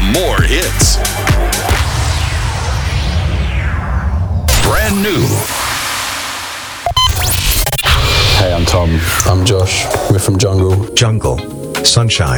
more hits. Brand new. Hey, I'm Tom. I'm Josh. We're from Jungle. Jungle. Sunshine.